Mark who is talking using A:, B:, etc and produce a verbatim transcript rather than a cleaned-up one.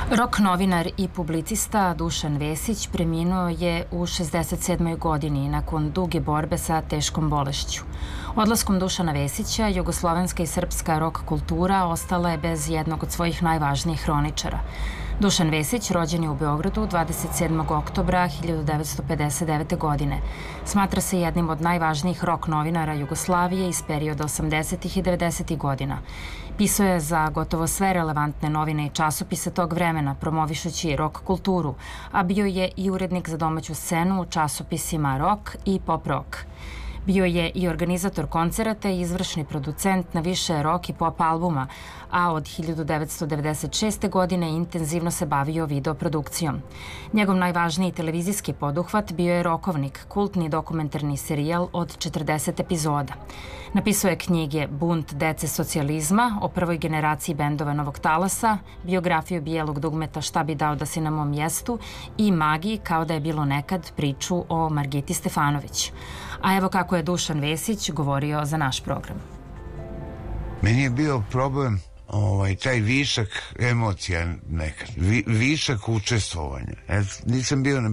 A: Rok novinar i publicista Dušan Vesić preminuo je u šezdeset sedmoj godini nakon duge borbe sa teškom bolešću. Odlaskom Dušana Vesića, jugoslovenska i srpska rok kultura ostala je bez jednog od svojih najvažnijih hroničara. Dušan Vesić rođen je u Beogradu dvadeset sedmog oktobra hiljadu devetsto pedeset devete. godine. Smatra se jednim od najvažnijih rok novinara Jugoslavije iz perioda osamdesetih i devedesetih godina. Pisao je za gotovo sve relevantne novine i časopise tog vremena, promovišući rok kulturu, a bio je i urednik za domaću scenu u časopisima Rock i Pop Rock. Bio je i organizator koncerata i izvršni producent na više rock i pop albuma, a od hiljadu devetsto devedeset šeste. godine intenzivno se bavio videoprodukcijom. Njegov najvažniji televizijski poduhvat bio je Rokovnik, kultni dokumentarni serijal od četrdeset epizoda. Napisao je knjige Bunt dece socijalizma, o prvoj generaciji bendova Novog talasa, biografiju bijelog dugmeta Šta bi dao da si na mom mjestu i Magiji kao da je bilo nekad, priču o Margiti Stefanović. A evo kako je Dušan Vesić govorio za naš program.
B: Meni je bio problem ovaj, taj višak emocija nekad, vi, višak učestvovanja. E, nisam bio na